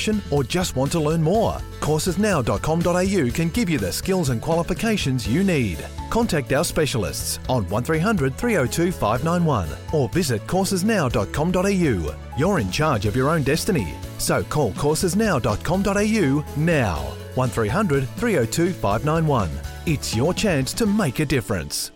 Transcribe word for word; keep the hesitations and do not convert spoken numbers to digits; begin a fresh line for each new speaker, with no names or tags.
qualification or just want to learn more? courses now dot com dot a u can give you the skills and qualifications you need. Contact our specialists on one three hundred three oh two five nine one or visit courses now dot com dot a u. You're in charge of your own destiny, so call courses now dot com dot a u now. one three hundred three oh two five nine one. It's your chance to make a difference.